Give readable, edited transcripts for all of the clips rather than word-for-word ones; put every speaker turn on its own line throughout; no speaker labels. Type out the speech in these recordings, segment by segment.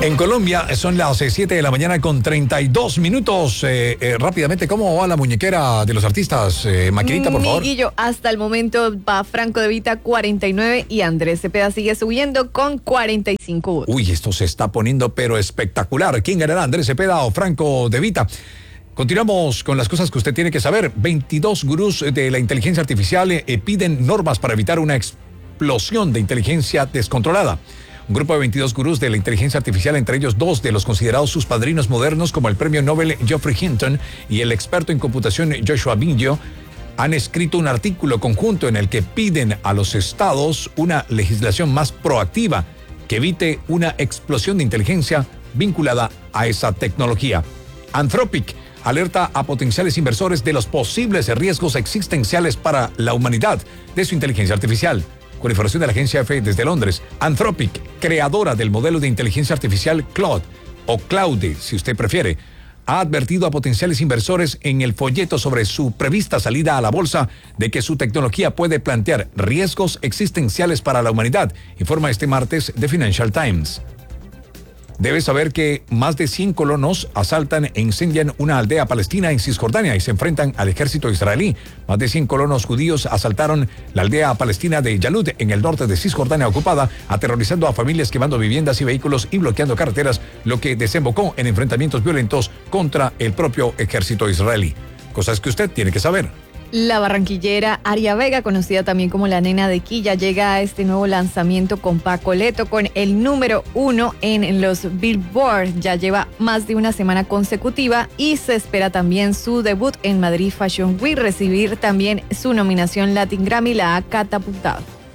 En Colombia son las 7 de la mañana con 32 minutos. Rápidamente, ¿cómo va la muñequera de los artistas? Maquinita, por favor.
Miguillo, hasta el momento va Franco De Vita 49 y Andrés Cepeda sigue subiendo con 45 votos.
Uy, esto se está poniendo pero espectacular. ¿Quién ganará, Andrés Cepeda o Franco De Vita? Continuamos con las cosas que usted tiene que saber. 22 gurús de la inteligencia artificial piden normas para evitar una explosión de inteligencia descontrolada. Un grupo de 22 gurús de la inteligencia artificial, entre ellos 2 de los considerados sus padrinos modernos como el premio Nobel Geoffrey Hinton y el experto en computación Joshua Bengio, han escrito un artículo conjunto en el que piden a los estados una legislación más proactiva que evite una explosión de inteligencia vinculada a esa tecnología. Anthropic alerta a potenciales inversores de los posibles riesgos existenciales para la humanidad de su inteligencia artificial. Con información de la agencia EFE desde Londres, Anthropic, creadora del modelo de inteligencia artificial Claude, o Claude, si usted prefiere, ha advertido a potenciales inversores en el folleto sobre su prevista salida a la bolsa de que su tecnología puede plantear riesgos existenciales para la humanidad, informa este martes The Financial Times. Debes saber que más de 100 colonos asaltan e incendian una aldea palestina en Cisjordania y se enfrentan al ejército israelí. Más de 100 colonos judíos asaltaron la aldea palestina de Yalud en el norte de Cisjordania ocupada, aterrorizando a familias, quemando viviendas y vehículos y bloqueando carreteras, lo que desembocó en enfrentamientos violentos contra el propio ejército israelí. Cosas que usted tiene que saber.
La barranquillera Aria Vega, conocida también como la Nena de Quilla, llega a este nuevo lanzamiento con Paco Leto con el número 1 en los Billboard. Ya lleva más de una semana consecutiva y se espera también su debut en Madrid Fashion Week, recibir también su nominación Latin Grammy, la ha catapultado.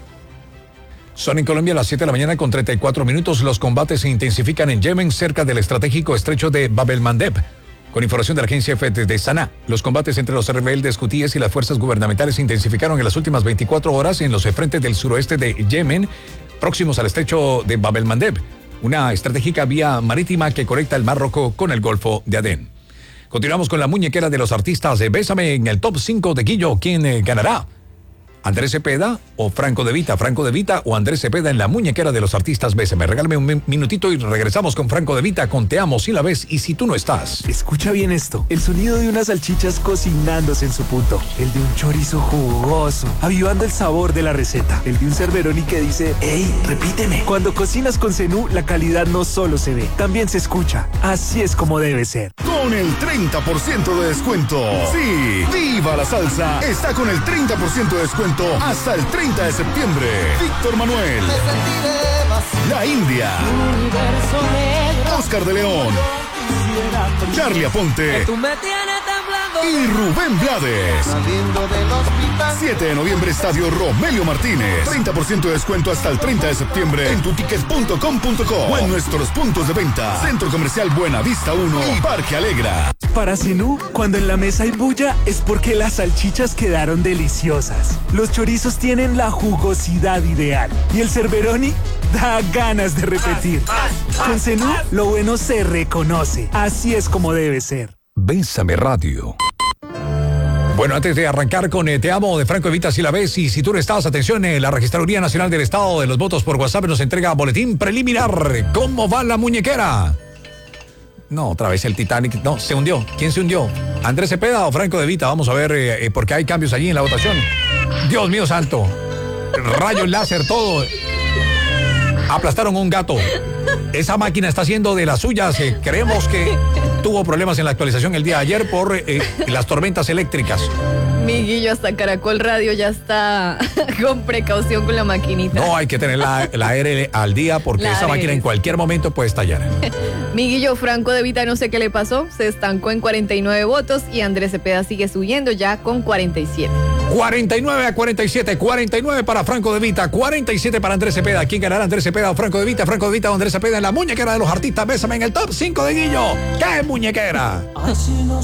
Son en Colombia las 7 de la mañana con 34 minutos. Los combates se intensifican en Yemen cerca del estratégico estrecho de Bab el-Mandeb. Con información de la agencia EFE desde Sanaa, los combates entre los rebeldes hutíes y las fuerzas gubernamentales se intensificaron en las últimas 24 horas en los frentes del suroeste de Yemen, próximos al estrecho de Bab el-Mandeb, una estratégica vía marítima que conecta el Mar Rojo con el Golfo de Adén. Continuamos con la muñequera de los artistas de Bésame en el top 5 de Guillo. ¿Quién ganará? ¿Andrés Cepeda o Franco De Vita? ¿Franco De Vita o Andrés Cepeda en la muñequera de los artistas Bésame? Regálame un minutito y regresamos con Franco De Vita con Te amo si la ves y si tú no estás.
Escucha bien esto, el sonido de unas salchichas cocinándose en su punto, el de un chorizo jugoso, avivando el sabor de la receta, el de un cerveroni que dice, ¡Ey, repíteme! Cuando cocinas con Zenú, la calidad no solo se ve, también se escucha. Así es como debe ser.
Con el 30% de descuento. Sí, ¡viva la salsa! Está con el 30% de descuento hasta el 30 de septiembre. Víctor Manuel, La India, Oscar de León, Charly Aponte y Rubén Blades. 7 de noviembre, Estadio Romelio Martínez. 30% de descuento hasta el 30 de septiembre en tutickets.com.co o en nuestros puntos de venta. Centro Comercial Buenavista 1 y Parque Alegra.
Para Zenú, cuando en la mesa hay bulla, es porque las salchichas quedaron deliciosas. Los chorizos tienen la jugosidad ideal. Y el cerveroni da ganas de repetir. Con Zenú, lo bueno se reconoce. Así es como debe ser.
Bésame Radio. Bueno, antes de arrancar con Te amo de Franco De Vita, si la ves y si tú no estás, atención, la Registraduría Nacional del Estado de los Votos por WhatsApp nos entrega boletín preliminar. ¿Cómo va la muñequera? No, otra vez el Titanic. No, se hundió. ¿Quién se hundió? ¿Andrés Cepeda o Franco De Vita? Vamos a ver, porque hay cambios allí en la votación. Dios mío santo. Rayos láser, todo. Aplastaron un gato. Esa máquina está haciendo de las suyas. Creemos que tuvo problemas en la actualización el día de ayer por las tormentas eléctricas.
Miguillo, hasta Caracol Radio ya está con precaución con la maquinita.
No, hay que tener la R al día porque esa máquina en cualquier momento puede estallar.
Miguillo, Franco De Vita no sé qué le pasó, se estancó en 49 votos y Andrés Cepeda sigue subiendo ya con 47.
49 a 47, 49 para Franco De Vita, 47 para Andrés Cepeda. ¿Quién ganará, Andrés Cepeda o Franco De Vita? Franco De Vita o Andrés Cepeda en la muñequera de los artistas. Bésame en el top 5 de Guillo. ¿Qué muñequera?
Así nos